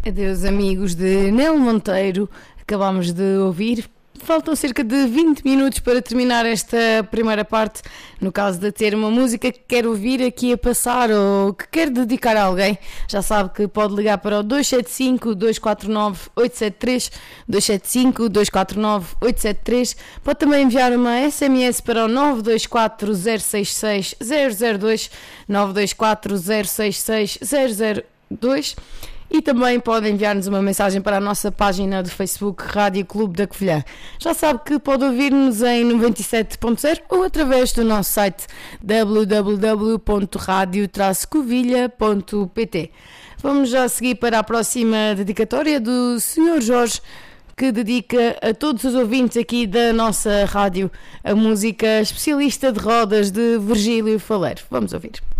Adeus, amigos de Nel Monteiro. Acabámos de ouvir. Faltam cerca de 20 minutos para terminar esta primeira parte. No caso de ter uma música que quer ouvir aqui a passar ou que quer dedicar a alguém, já sabe que pode ligar para o 275-249-873, 275-249-873. Pode também enviar uma SMS para o 924-066-002, 924-066-002. E também pode enviar-nos uma mensagem para a nossa página do Facebook Rádio Clube da Covilhã. Já sabe que pode ouvir-nos em 97.0 ou através do nosso site www.radio-covilha.pt. Vamos já seguir para a próxima dedicatória do Sr. Jorge, que dedica a todos os ouvintes aqui da nossa rádio a música Especialista de Rodas de Virgílio Faleiro. Vamos ouvir.